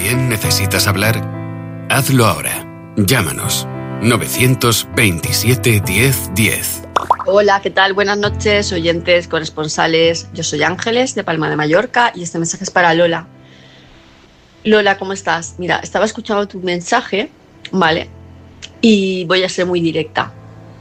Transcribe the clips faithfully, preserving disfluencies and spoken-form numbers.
quién necesitas hablar? Hazlo ahora. Llámanos. novecientos veintisiete diez diez. Hola, ¿qué tal? Buenas noches, oyentes, corresponsales. Yo soy Ángeles, de Palma de Mallorca, y este mensaje es para Lola. Lola, ¿cómo estás? Mira, estaba escuchando tu mensaje, ¿vale? Y voy a ser muy directa.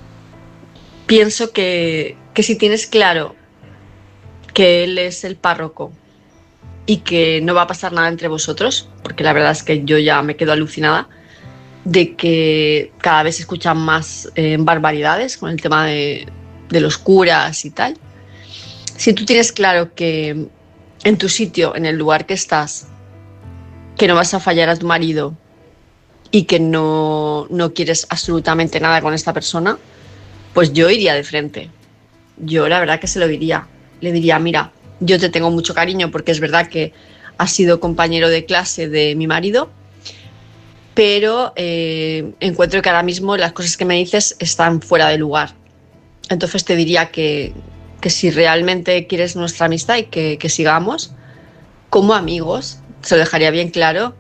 Pienso que, que si tienes claro que él es el párroco y que no va a pasar nada entre vosotros, porque la verdad es que yo ya me quedo alucinada de que cada vez se escuchan más eh, barbaridades con el tema de, de los curas y tal. Si tú tienes claro que en tu sitio, en el lugar que estás, que no vas a fallar a tu marido y que no, no quieres absolutamente nada con esta persona, pues yo iría de frente. Yo la verdad que se lo diría. Le diría, mira, yo te tengo mucho cariño porque es verdad que has sido compañero de clase de mi marido, pero eh, encuentro que ahora mismo las cosas que me dices están fuera de lugar. Entonces te diría que, que si realmente quieres nuestra amistad y que, que sigamos como amigos, se lo dejaría bien claro,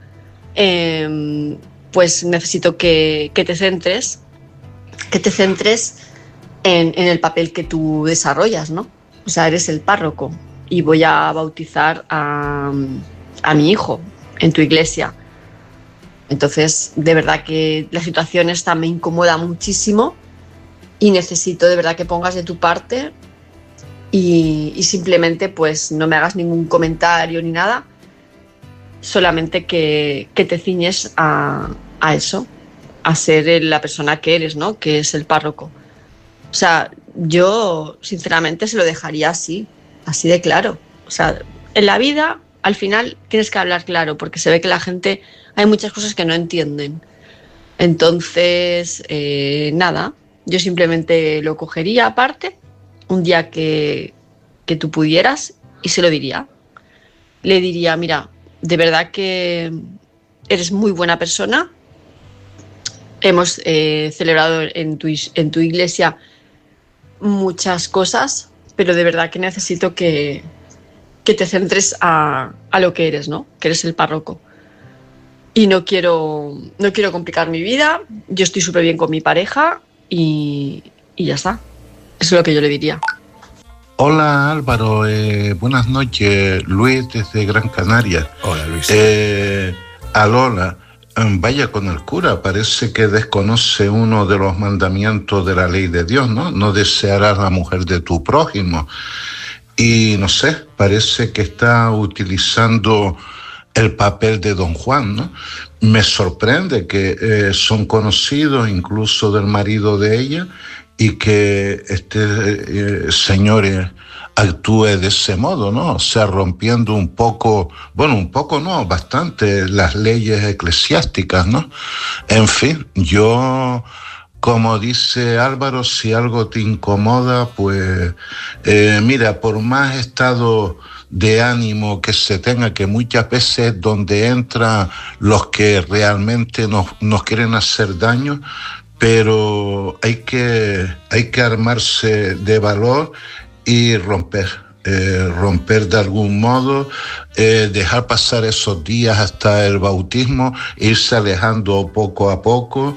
eh, pues necesito que, que te centres, que te centres en, en el papel que tú desarrollas, ¿no? O sea, eres el párroco y voy a bautizar a, a mi hijo en tu iglesia. Entonces, de verdad que la situación esta me incomoda muchísimo y necesito de verdad que pongas de tu parte y, y simplemente pues no me hagas ningún comentario ni nada, solamente que, que te ciñes a, a eso, a ser la persona que eres, ¿no? Que es el párroco. O sea, yo sinceramente se lo dejaría así, así de claro. O sea, en la vida al final tienes que hablar claro porque se ve que la gente, hay muchas cosas que no entienden. Entonces, eh, nada, yo simplemente lo cogería aparte un día que, que tú pudieras y se lo diría. Le diría, mira, de verdad que eres muy buena persona. Hemos eh, celebrado en tu, en tu iglesia muchas cosas, pero de verdad que necesito que, que te centres a, a lo que eres, ¿no? Que eres el párroco. Y no quiero, no quiero complicar mi vida, yo estoy súper bien con mi pareja y, y ya está. Eso es lo que yo le diría. Hola Álvaro, eh, buenas noches, Luis desde Gran Canaria. Hola Luis. Eh, a Lola, vaya con el cura, parece que desconoce uno de los mandamientos de la ley de Dios, ¿no? No desearás a la mujer de tu prójimo. Y no sé, parece que está utilizando el papel de Don Juan, ¿no? Me sorprende que eh, son conocidos incluso del marido de ella y que este eh, señor eh, actúe de ese modo, ¿no? O sea, rompiendo un poco, bueno, un poco no, bastante las leyes eclesiásticas, ¿no? En fin, yo, como dice Álvaro, si algo te incomoda, pues eh, mira, por más estado de ánimo que se tenga, que muchas veces donde entran los que realmente nos, nos quieren hacer daño, pero hay que, hay que armarse de valor y romper, eh, romper de algún modo, eh, dejar pasar esos días hasta el bautismo, irse alejando poco a poco.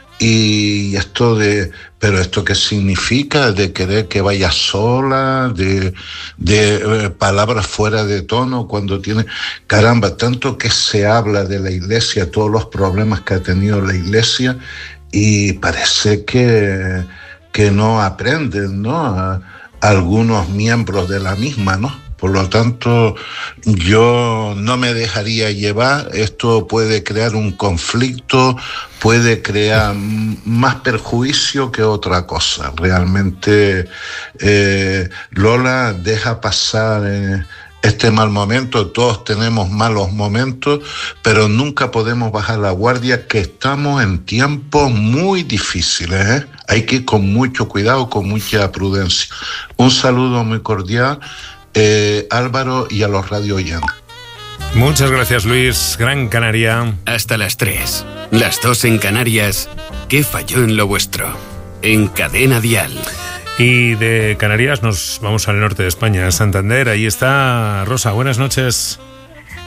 Y esto de, pero esto qué significa, de querer que vaya sola, de, de eh, palabras fuera de tono cuando tiene, caramba, tanto que se habla de la iglesia, todos los problemas que ha tenido la iglesia y parece que, que no aprenden, ¿no? A, a algunos miembros de la misma, ¿no? Por lo tanto, yo no me dejaría llevar. Esto puede crear un conflicto, puede crear más perjuicio que otra cosa. Realmente, eh, Lola, deja pasar eh, este mal momento. Todos tenemos malos momentos, pero nunca podemos bajar la guardia, que estamos en tiempos muy difíciles, ¿eh? Hay que ir con mucho cuidado, con mucha prudencia. Un saludo muy cordial. Eh, Álvaro y a los radio oyentes. Muchas gracias, Luis. Gran Canaria. Hasta las tres. Las dos en Canarias. ¿Qué falló en lo vuestro? En Cadena Dial. Y de Canarias nos vamos al norte de España, a Santander. Ahí está Rosa. Buenas noches.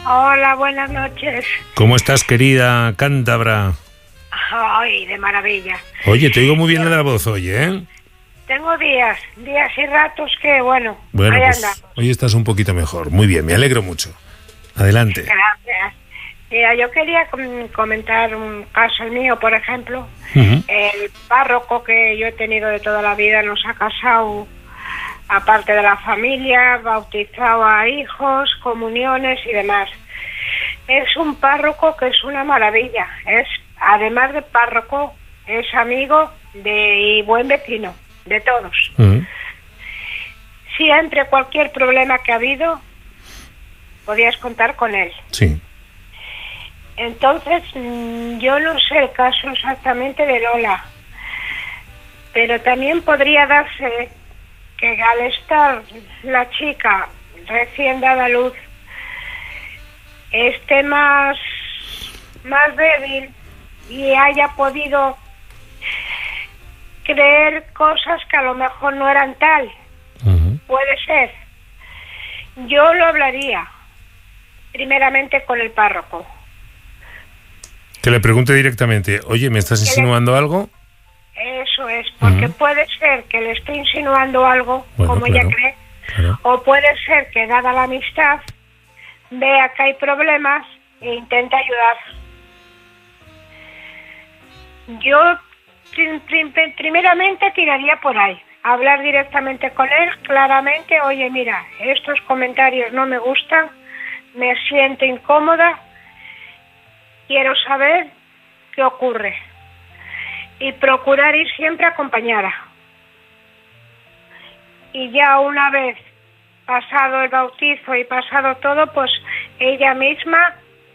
Hola, buenas noches. ¿Cómo estás, querida cántabra? Ay, de maravilla. Oye, te oigo muy bien la voz hoy, ¿eh? Tengo días, días y ratos que, bueno, bueno ahí pues, andamos. Hoy estás un poquito mejor. Muy bien, me alegro mucho. Adelante. Gracias. Mira, yo quería com- comentar un caso mío, por ejemplo. Uh-huh. El párroco que yo he tenido de toda la vida nos ha casado, aparte de la familia, bautizado a hijos, comuniones y demás. Es un párroco que es una maravilla. Es, además de párroco, es amigo de, y buen vecino de todos. Uh-huh. Siempre, cualquier problema que ha habido, podías contar con él. Sí. Entonces, yo no sé el caso exactamente de Lola, pero también podría darse que al estar la chica recién dada a luz esté más, más débil y haya podido creer cosas que a lo mejor no eran tal. Uh-huh. Puede ser. Yo lo hablaría primeramente con el párroco. Que le pregunte directamente, oye, ¿me estás insinuando le... algo? Eso es, porque uh-huh. puede ser que le esté insinuando algo, bueno, como claro, ella cree, claro. o puede ser que, dada la amistad, vea que hay problemas e intenta ayudar. Yo prim- prim- primeramente tiraría por ahí, hablar directamente con él, claramente, oye, mira, estos comentarios no me gustan, me siento incómoda, quiero saber qué ocurre. Y procurar ir siempre acompañada. Y ya una vez pasado el bautizo y pasado todo, pues ella misma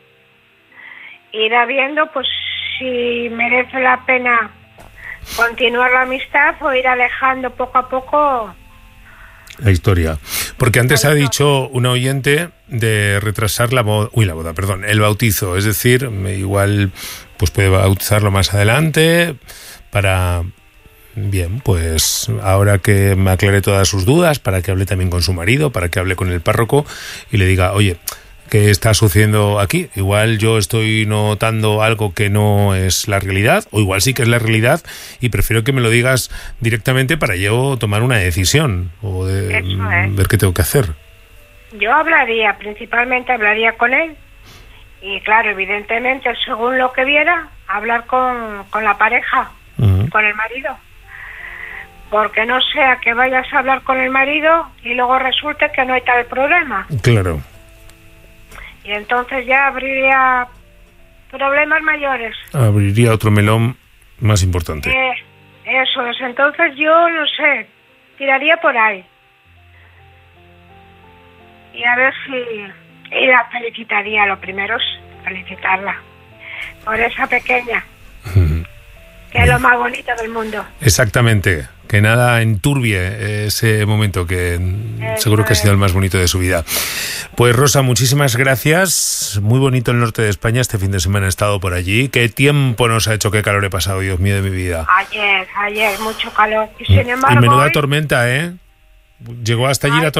irá viendo pues si merece la pena continuar la amistad o ir alejando poco a poco la historia. Porque antes ha dicho un oyente de retrasar la boda, uy, la boda, perdón, el bautizo, es decir, igual pues puede bautizarlo más adelante para, bien, pues ahora que me aclare todas sus dudas, para que hable también con su marido, para que hable con el párroco y le diga, oye, ¿qué está sucediendo aquí? Igual yo estoy notando algo que no es la realidad, o igual sí que es la realidad, y prefiero que me lo digas directamente para yo tomar una decisión o de es. ver qué tengo que hacer. Yo hablaría, principalmente hablaría con él, y claro, evidentemente, según lo que viera, hablar con, con la pareja, uh-huh. con el marido. Porque no sea que vayas a hablar con el marido y luego resulte que no hay tal problema. Claro. Y entonces ya abriría problemas mayores. Abriría otro melón más importante. Eh, eso es. Entonces yo, no sé, tiraría por ahí. Y a ver si... Y la felicitaría, lo primero es felicitarla. Por esa pequeña. Uh-huh. Que es lo más bonito del mundo. Exactamente. Que nada enturbie ese momento que Eso seguro que es. ha sido el más bonito de su vida. Pues Rosa, muchísimas gracias. Muy bonito el norte de España. Este fin de semana he estado por allí. Qué tiempo nos ha hecho, qué calor he pasado, Dios mío de mi vida. Ayer, ayer, mucho calor. Y sin embargo... Y menuda hoy... tormenta, ¿eh? Llegó hasta allí Ay, la tormenta.